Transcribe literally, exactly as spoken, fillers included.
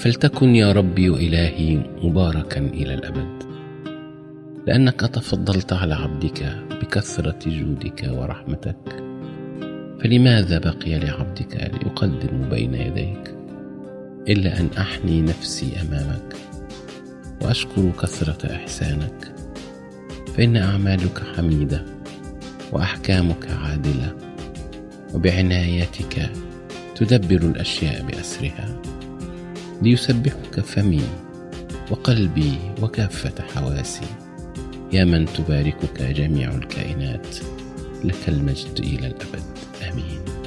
فلتكن يا ربي وإلهي مباركا إلى الأبد، لأنك تفضلت على عبدك بكثرة جودك ورحمتك. فلماذا بقي لعبدك ليقدم بين يديك إلا أن أحني نفسي أمامك وأشكر كثرة إحسانك؟ فإن أعمالك حميدة وأحكامك عادلة، وبعنايتك تدبر الأشياء بأسرها. ليسبحك فمي وقلبي وكافة حواسي، يا من تباركك جميع الكائنات. لك المجد إلى الأبد. آمين.